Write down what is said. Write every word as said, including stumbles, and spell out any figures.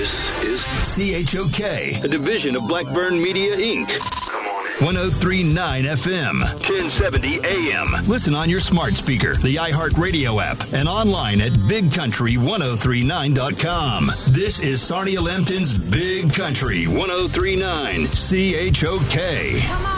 This is C H O K, a division of Blackburn Media, Incorporated. one oh three point nine F M, ten seventy A M. Listen on your smart speaker, the iHeartRadio app, and online at big country ten thirty-nine dot com. This is Sarnia Lambton's Big Country ten thirty-nine C H O K. Come on.